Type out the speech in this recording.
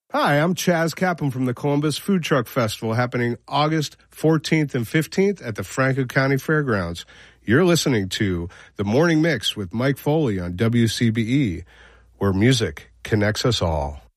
Hi, I'm Chaz Kaplan from the Columbus Food Truck Festival happening August 14th and 15th at the Franklin County Fairgrounds. You're listening to The Morning Mix with Mike Foley on WCBE, where music connects us all.